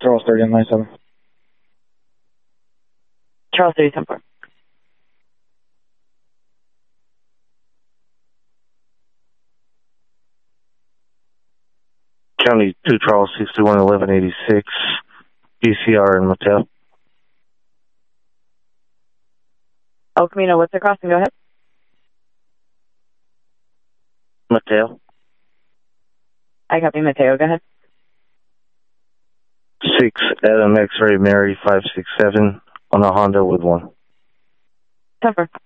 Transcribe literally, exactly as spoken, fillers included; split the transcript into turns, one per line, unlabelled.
Charles thirty on nine seven.
Charles thirty, ten four.
County two Charles sixty-one eleven eighty-six, D C R and Mattel.
El Camino, what's the crossing? Go ahead.
Mateo.
I copy Mateo, go ahead.
six Adam X-Ray Mary five six seven on a Honda with one.
ten four.